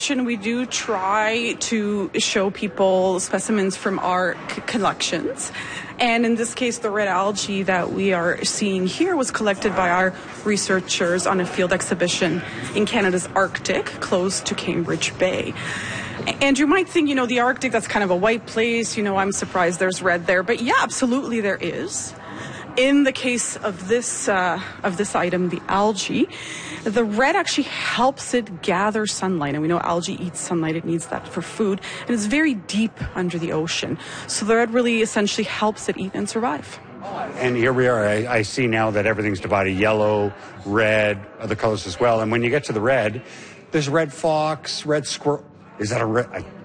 We do try to show people specimens from our collections. And in this case, the red algae that we are seeing here was collected by our researchers on a field exhibition in Canada's Arctic, close to Cambridge Bay. And you might think, the Arctic, that's kind of a white place. I'm surprised there's red there. But yeah, absolutely there is. In the case of this item, the algae, the red actually helps it gather sunlight. And we know algae eats sunlight. It needs that for food. And it's very deep under the ocean. So the red really essentially helps it eat and survive. And here we are. I see now that everything's divided: yellow, red, other colors as well. And when you get to the red, there's red fox, red squirrel. Is that a red?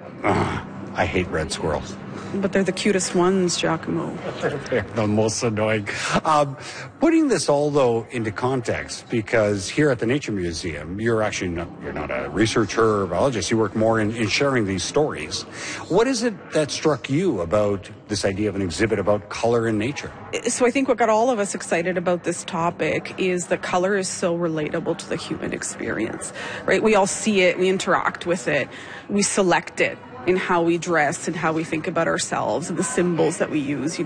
I hate red squirrels. But they're the cutest ones, Giacomo. They're the most annoying. Putting this all, though, into context, because here at the Nature Museum, you're not a researcher or biologist. You work more in sharing these stories. What is it that struck you about this idea of an exhibit about color in nature? So I think what got all of us excited about this topic is that color is so relatable to the human experience, right? We all see it, we interact with it, we select it in how we dress and how we think about ourselves and the symbols that we use,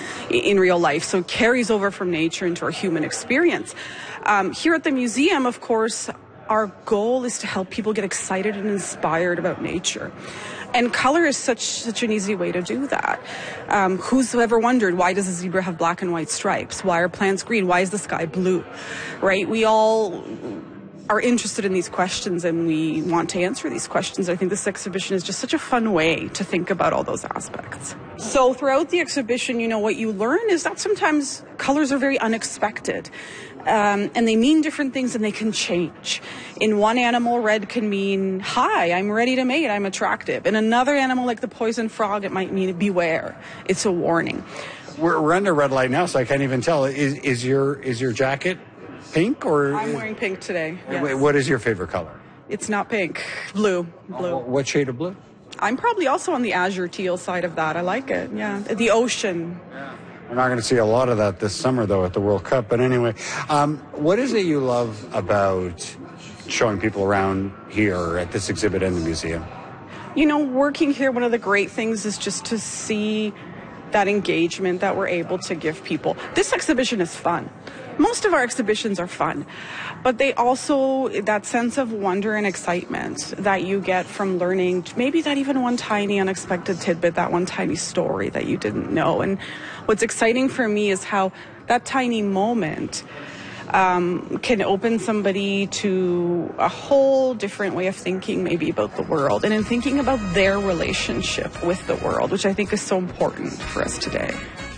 in real life. So it carries over from nature into our human experience. Here at the museum, of course, our goal is to help people get excited and inspired about nature. And color is such an easy way to do that. Who's ever wondered, why does a zebra have black and white stripes? Why are plants green? Why is the sky blue? Right? We all are interested in these questions and we want to answer these questions. I think this exhibition is just such a fun way to think about all those aspects. So throughout the exhibition, what you learn is that sometimes colors are very unexpected. And they mean different things and they can change. In one animal, red can mean, hi, I'm ready to mate, I'm attractive. In another animal like the poison frog, it might mean beware. It's a warning. We're under red light now, so I can't even tell. Is your jacket pink or? I'm wearing pink today. Yes. What is your favorite color? It's not pink. Blue. What shade of blue? I'm probably also on the azure teal side of that. I like it. Yeah. The ocean. Yeah. We're not going to see a lot of that this summer, though, at the World Cup. But anyway, what is it you love about showing people around here at this exhibit in the museum? Working here, one of the great things is just to see that engagement that we're able to give people. This exhibition is fun. Most of our exhibitions are fun, but they also, that sense of wonder and excitement that you get from learning maybe that even one tiny unexpected tidbit, that one tiny story that you didn't know. And what's exciting for me is how that tiny moment can open somebody to a whole different way of thinking maybe about the world and in thinking about their relationship with the world, which I think is so important for us today.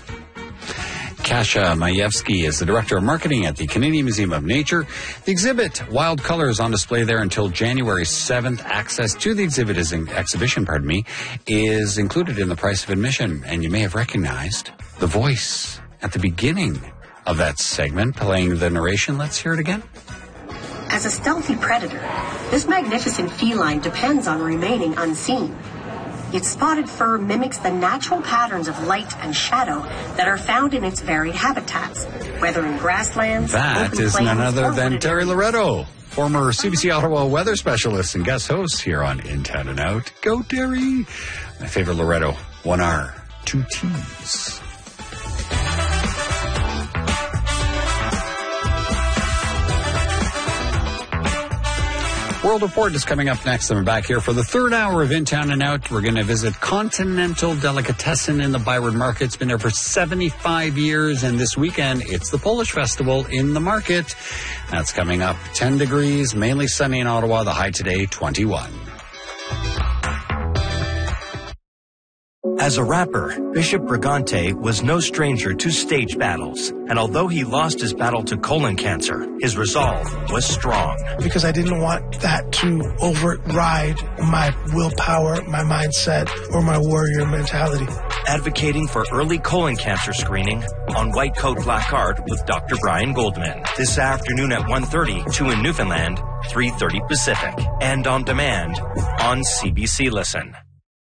Kasia Majewski is the Director of Marketing at the Canadian Museum of Nature. The exhibit, Wild Color, is on display there until January 7th. Access to the exhibition, is included in the price of admission. And you may have recognized the voice at the beginning of that segment playing the narration. Let's hear it again. As a stealthy predator, this magnificent feline depends on remaining unseen. Its spotted fur mimics the natural patterns of light and shadow that are found in its varied habitats, whether in grasslands, that is none other than Terry Loretto, former CBC Ottawa weather specialist and guest host here on In Town and Out. Go, Terry! My favorite Loretto, 1 R, 2 T's. World Report is coming up next, and we're back here for the third hour of In Town and Out. We're going to visit Continental Delicatessen in the Byward Market. It's been there for 75 years, and this weekend it's the Polish Festival in the market. That's coming up. 10 degrees, mainly sunny in Ottawa. The high today, 21. As a rapper, Bishop Brigante was no stranger to stage battles, and although he lost his battle to colon cancer, his resolve was strong. Because I didn't want that to override my willpower, my mindset, or my warrior mentality. Advocating for early colon cancer screening on White Coat Black Art with Dr. Brian Goldman. This afternoon at 1:30, 2 in Newfoundland, 3:30 Pacific, and on demand on CBC Listen.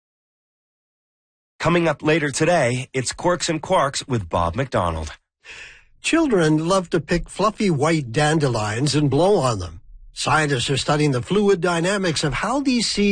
Coming up later today, it's Quirks and Quarks with Bob McDonald. Children love to pick fluffy white dandelions and blow on them. Scientists are studying the fluid dynamics of how these seeds